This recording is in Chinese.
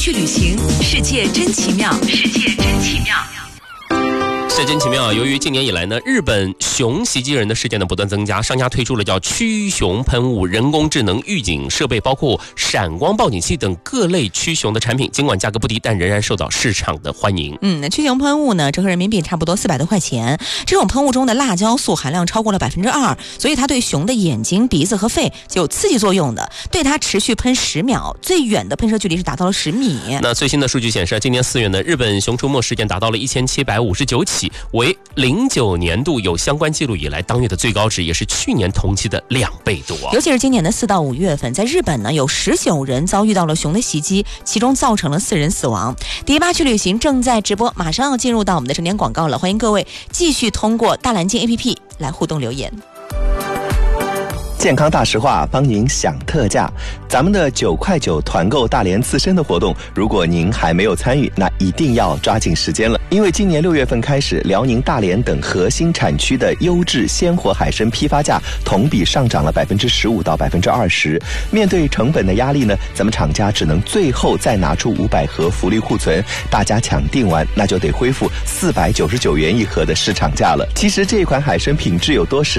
去旅行，世界真奇妙，世界真奇妙。 是真奇妙。由于近年以来呢，日本熊袭击人的事件呢不断增加，商家推出了叫驱熊喷雾、人工智能预警设备，包括闪光报警器等各类驱熊的产品。尽管价格不低，但仍然受到市场的欢迎。 驱熊喷雾呢，折合人民币差不多400多块钱。这种喷雾中的辣椒素含量超过了2%，所以它对熊的眼睛、鼻子和肺就有刺激作用的。对它持续喷10秒，最远的喷射距离是达到了10米。 那最新的数据显示，今年4月呢，日本熊出没事件达到了1759起，为09年度有相关记录以来当月的最高值，也是去年同期的2倍多。 尤其是今年的4到5月份，在日本呢有19人遭遇到了熊的袭击，其中造成了4人死亡。迪巴去旅行正在直播，马上要进入到我们的整点广告了，欢迎各位继续通过大蓝鲸 APP 来互动留言。 健康大实话，帮您享特价。咱们的9块9团购大连刺身的活动，如果您还没有参与，那一定要抓紧时间了。因为今年6月份开始，辽宁大连等核心产区的优质鲜活海参批发价同比上涨了15%到20%。面对成本的压力呢，咱们厂家只能最后再拿出500盒福利库存，大家抢订完，那就得恢复499元一盒的市场价了。其实这款海参品质有多实